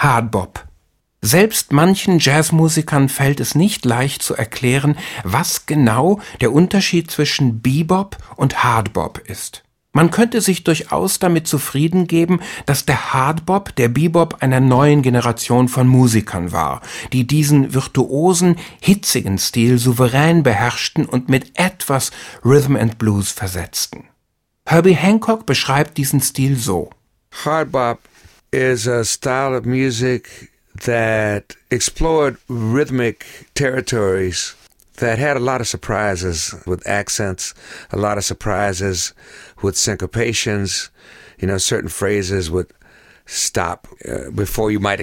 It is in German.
Hardbop. Selbst manchen Jazzmusikern fällt es nicht leicht zu erklären, was genau der Unterschied zwischen Bebop und Hardbop ist. Man könnte sich durchaus damit zufrieden geben, dass der Hardbop der Bebop einer neuen Generation von Musikern war, die diesen virtuosen, hitzigen Stil souverän beherrschten und mit etwas Rhythm and Blues versetzten. Herbie Hancock beschreibt diesen Stil so: Hardbop is a style of music that explored rhythmic territories that had a lot of surprises with accents, a lot of surprises with syncopations. You know, certain phrases would stop before you might